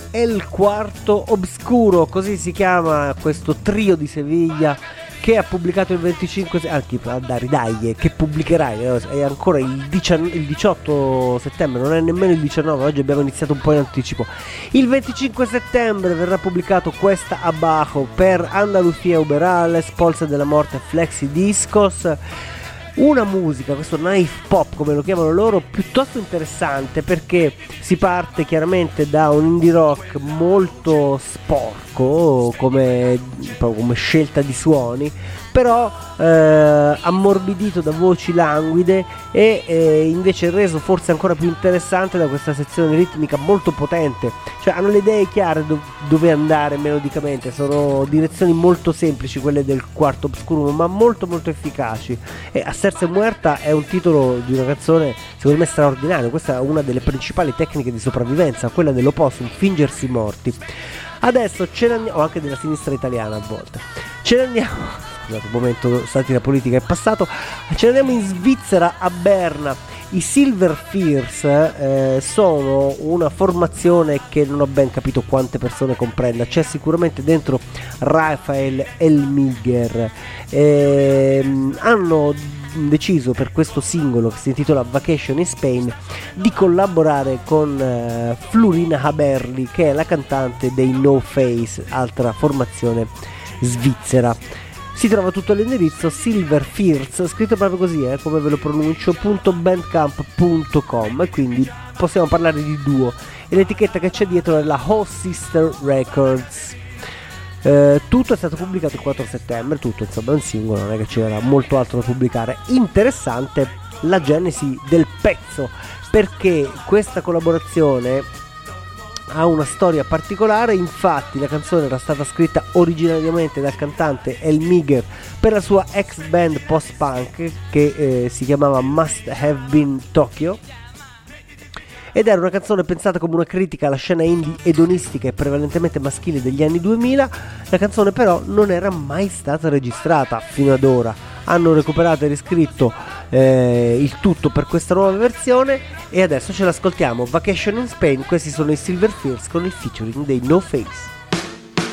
El Quarto Obscuro, così si chiama questo trio di Seviglia che ha pubblicato il 25 che pubblicherai, è ancora il 18 settembre, non è nemmeno il 19, oggi abbiamo iniziato un po' in anticipo. Il 25 settembre verrà pubblicato Cuesta Abajo per Andalucía Uberales, Polsa della Morte, Flexi Discos. Una musica, questo knife pop come lo chiamano loro, piuttosto interessante, perché si parte chiaramente da un indie rock molto sporco come scelta di suoni, però ammorbidito da voci languide e invece reso forse ancora più interessante da questa sezione ritmica molto potente. Cioè hanno le idee chiare dove andare melodicamente, sono direzioni molto semplici quelle del Quarto Obscuro, ma molto molto efficaci. E Hacerse Muerta è un titolo di una canzone secondo me straordinario. Questa è una delle principali tecniche di sopravvivenza, quella dell'opossum, fingersi morti. Adesso ce ne andiamo, o anche della sinistra italiana a volte. Ce ne andiamo, scusate, un momento, satira politica è passato. Ce ne andiamo in Svizzera, a Berna. I Silver Fears sono una formazione che non ho ben capito quante persone comprenda. C'è sicuramente dentro Rafael Elmiger. Hanno deciso per questo singolo che si intitola Vacation in Spain di collaborare con Florina Haberli, che è la cantante dei No Face, altra formazione svizzera. Si trova tutto all'indirizzo Silver Fears, scritto proprio così, come ve lo pronuncio, .bandcamp.com, e quindi possiamo parlare di duo, e l'etichetta che c'è dietro è la Host Sister Records. Tutto è stato pubblicato il 4 settembre, tutto insomma è un singolo, non è che c'era molto altro da pubblicare. Interessante la genesi del pezzo, perché questa collaborazione ha una storia particolare. Infatti la canzone era stata scritta originariamente dal cantante Elmiger per la sua ex band post-punk che si chiamava Must Have Been Tokyo, ed era una canzone pensata come una critica alla scena indie edonistica e prevalentemente maschile degli anni 2000. La canzone però non era mai stata registrata fino ad ora. Hanno recuperato e riscritto il tutto per questa nuova versione e adesso ce l'ascoltiamo. Vacation in Spain, questi sono i Silver Fears con il featuring dei No Face.